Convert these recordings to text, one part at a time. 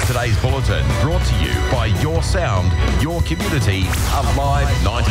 today's bulletin brought to you by Your Sound, Your Community, Alive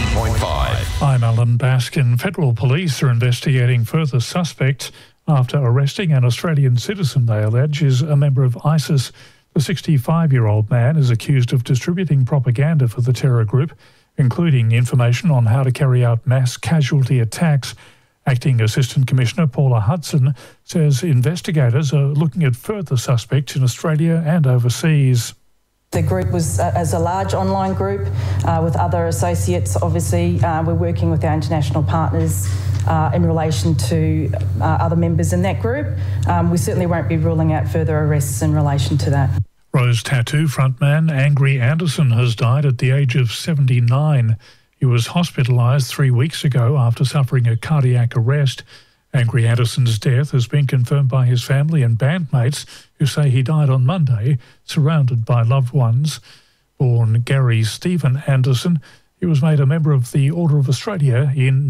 90.5. I'm Alan Baskin. Federal police are investigating further suspects after arresting an Australian citizen they allege is a member of ISIS. The 65-year-old man is accused of distributing propaganda for the terror group, including information on how to carry out mass casualty attacks. Acting Assistant Commissioner Paula Hudson says investigators are looking at further suspects in Australia and overseas. The group was as a large online group with other associates. Obviously, we're working with our international partners in relation to other members in that group. We certainly won't be ruling out further arrests in relation to that. Rose Tattoo frontman Angry Anderson has died at the age of 79. He was hospitalised 3 weeks ago after suffering a cardiac arrest. Angry Anderson's death has been confirmed by his family and bandmates, who say he died on Monday, surrounded by loved ones. Born Gary Stephen Anderson, he was made a member of the Order of Australia in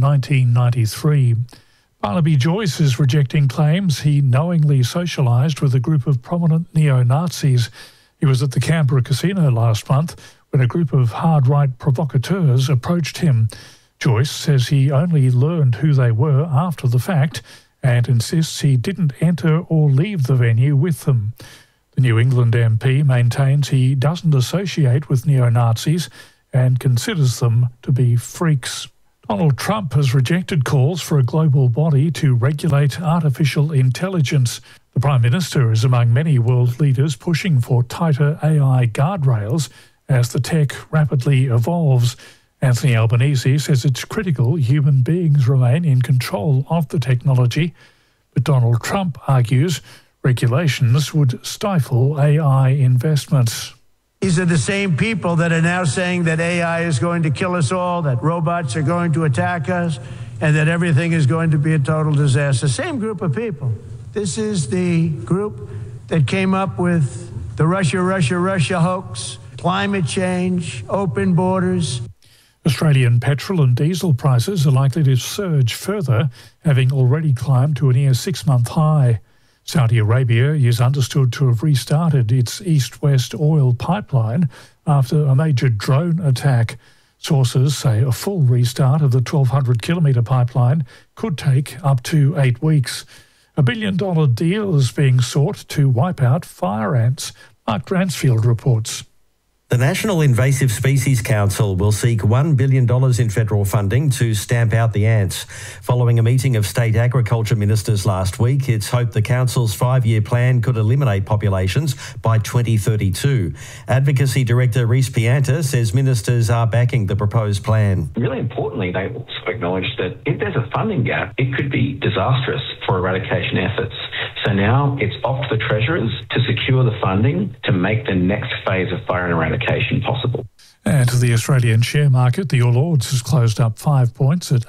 1993. Barnaby Joyce is rejecting claims he knowingly socialised with a group of prominent neo-Nazis. He was at the Canberra Casino last month when a group of hard-right provocateurs approached him. Joyce says he only learned who they were after the fact and insists he didn't enter or leave the venue with them. The New England MP maintains he doesn't associate with neo-Nazis and considers them to be freaks. Donald Trump has rejected calls for a global body to regulate artificial intelligence. The Prime Minister is among many world leaders pushing for tighter AI guardrails as the tech rapidly evolves. Anthony Albanese says it's critical human beings remain in control of the technology, but Donald Trump argues regulations would stifle AI investments. These are the same people that are now saying that AI is going to kill us all, that robots are going to attack us, and that everything is going to be a total disaster. Same group of people. This is the group that came up with the Russia hoax, climate change, open borders. Australian petrol and diesel prices are likely to surge further, having already climbed to a near 6-month high. Saudi Arabia is understood to have restarted its east-west oil pipeline after a major drone attack. Sources say a full restart of the 1,200-kilometre pipeline could take up to 8 weeks. A $1 billion deal is being sought to wipe out fire ants. Mark Dransfield reports. The National Invasive Species Council will seek $1 billion in federal funding to stamp out the ants. Following a meeting of state agriculture ministers last week, it's hoped the council's 5-year plan could eliminate populations by 2032. Advocacy Director Reece Pianta says ministers are backing the proposed plan. Really importantly, they also acknowledge that if there's a funding gap, it could be disastrous for eradication efforts. So now it's off to the Treasurers to secure the funding to make the next phase of fire and eradication possible. And to the Australian share market, the All Ords has closed up 5 points at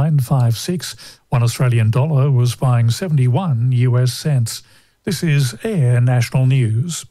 8956. $1 Australian dollar was buying 71 US cents. This is Air National News.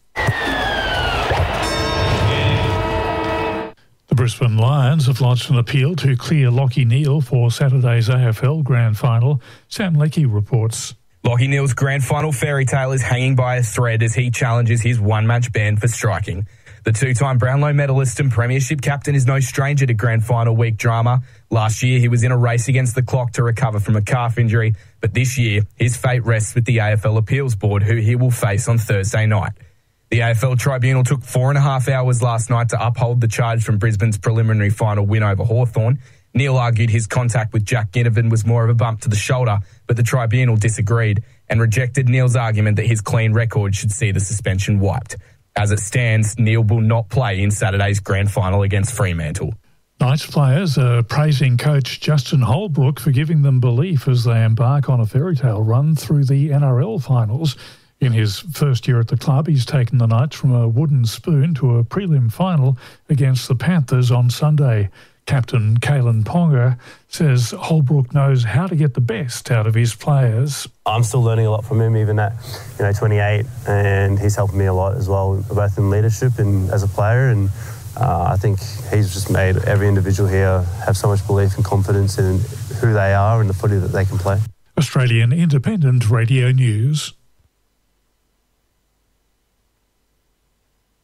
The Brisbane Lions have launched an appeal to clear Lachie Neale for Saturday's AFL Grand Final. Sam Leckie reports. Lachie Neale's grand final fairy tale is hanging by a thread as he challenges his one-match ban for striking. The two-time Brownlow medalist and premiership captain is no stranger to grand final week drama. Last year, he was in a race against the clock to recover from a calf injury, but this year, his fate rests with the AFL Appeals Board, who he will face on Thursday night. The AFL Tribunal took 4.5 hours last night to uphold the charge from Brisbane's preliminary final win over Hawthorn. Neale argued his contact with Jack Ginnivan was more of a bump to the shoulder, but the tribunal disagreed and rejected Neale's argument that his clean record should see the suspension wiped. As it stands, Neale will not play in Saturday's grand final against Fremantle. Knights players are praising coach Justin Holbrook for giving them belief as they embark on a fairy tale run through the NRL finals. In his first year at the club, he's taken the Knights from a wooden spoon to a prelim final against the Panthers on Sunday. Captain Kalen Ponga says Holbrook knows how to get the best out of his players. I'm still learning a lot from him, even at 28, and he's helped me a lot as well, both in leadership and as a player. And I think he's just made every individual here have so much belief and confidence in who they are and the footy that they can play. Australian Independent Radio News.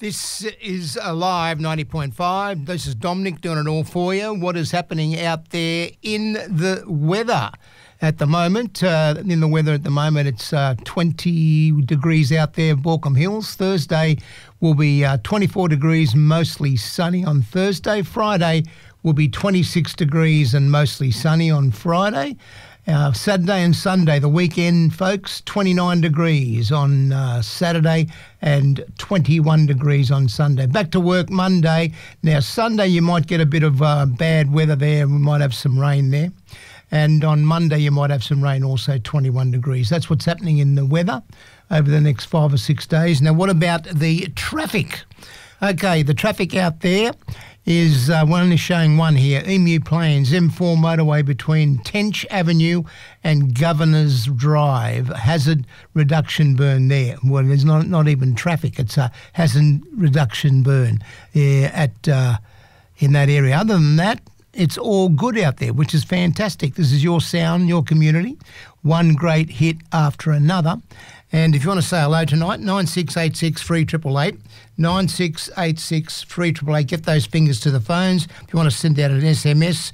This is Alive 90.5. This is Dominic doing it all for you. What is happening out there in the weather at the moment? It's 20 degrees out there, Baulkham Hills. Thursday will be 24 degrees, mostly sunny on Thursday. Friday will be 26 degrees and mostly sunny on Friday. Saturday and Sunday, the weekend, folks, 29 degrees on Saturday and 21 degrees on Sunday. Back to work Monday. Now, Sunday you might get a bit of bad weather there. We might have some rain there. And on Monday you might have some rain also, 21 degrees. That's what's happening in the weather over the next 5 or 6 days. Now, what about the traffic? Okay, the traffic out there is, we're only showing one here, Emu Plains, M4 motorway between Tench Avenue and Governor's Drive. Hazard reduction burn there. Well, there's not even traffic. It's a hazard reduction burn in that area. Other than that, it's all good out there, which is fantastic. This is your sound, your community. One great hit after another. And if you want to say hello tonight, 9686 3888, 9686 3888. Get those fingers to the phones. If you want to send out an SMS,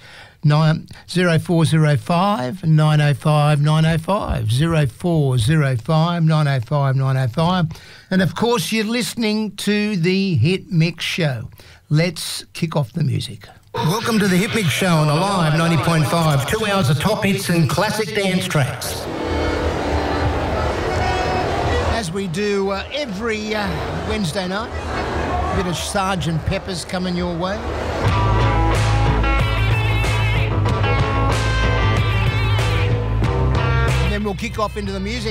0405 905 905, 0405 905 905. And of course, you're listening to the Hit Mix Show. Let's kick off the music. Welcome to the Hit Mix Show on Alive 90.5. 2 hours of top hits and classic dance tracks. As we do every Wednesday night, a bit of Sgt. Pepper's coming your way. And then we'll kick off into the music.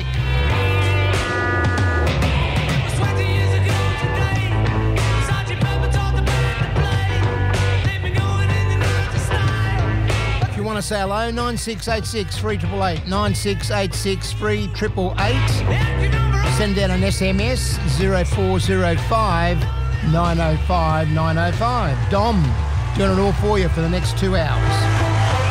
If you want to say hello, 9686 3888, 9686 3888. Send out an SMS, 0405 905 905. Dom, doing it all for you for the next 2 hours.